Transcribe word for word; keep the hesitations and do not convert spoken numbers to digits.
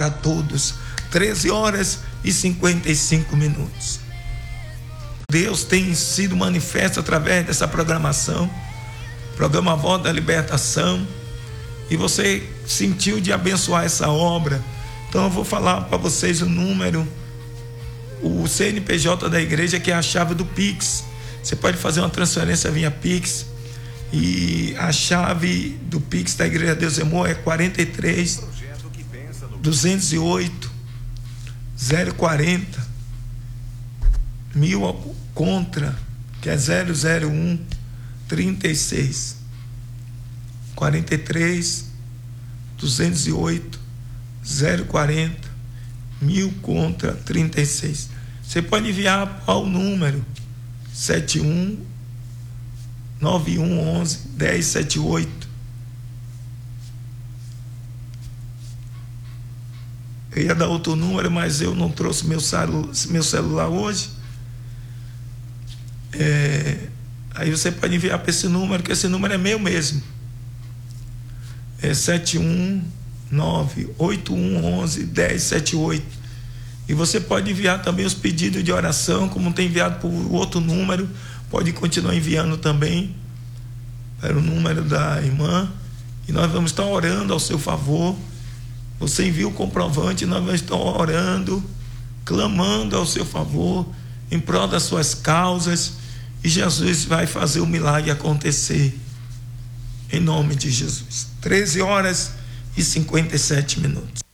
para todos. treze horas e cinquenta e cinco minutos. Deus tem sido manifesto através dessa programação, programa Voz da Libertação, e você sentiu de abençoar essa obra. Então eu vou falar para vocês o número, o C N P J da igreja, que é a chave do Pix. Você pode fazer uma transferência via Pix, e a chave do Pix da Igreja Deus Amor é quarenta e três, duzentos e oito, zero quarenta, mil contra, que é zero zero um, trinta e seis, quarenta e três, duzentos e oito, zero quarenta, mil contra, trinta e seis. Você pode enviar ao número sete um nove um onze dez setenta e oito. Eu ia dar outro número, mas eu não trouxe meu, celu, meu celular hoje. É, aí você pode enviar para esse número, que esse número é meu mesmo. É sete um nove oito um onze dez setenta e oito. E você pode enviar também os pedidos de oração, como tem enviado por outro número. Pode continuar enviando também para o número da irmã, e nós vamos estar orando ao seu favor. Você envia o comprovante, nós vamos estar orando, clamando ao seu favor, em prol das suas causas, e Jesus vai fazer o milagre acontecer, em nome de Jesus. treze horas e cinquenta e sete minutos.